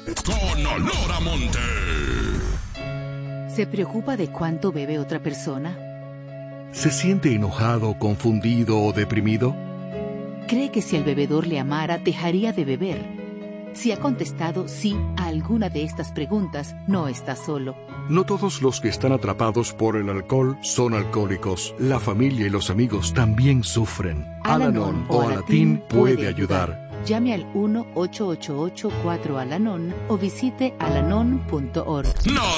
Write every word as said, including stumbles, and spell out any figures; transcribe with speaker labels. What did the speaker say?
Speaker 1: Con olor a monte.
Speaker 2: ¿Se preocupa de cuánto bebe otra persona?
Speaker 3: ¿Se siente enojado, confundido o deprimido?
Speaker 2: ¿Cree que si el bebedor le amara, dejaría de beber? Si ha contestado sí a alguna de estas preguntas, no está solo.
Speaker 3: No todos los que están atrapados por el alcohol son alcohólicos. La familia y los amigos también sufren. Al-Anon o Alatín puede ayudar.
Speaker 2: Llame al uno ocho ocho ocho cuatro Al-Anon o visite alanon punto org.
Speaker 1: No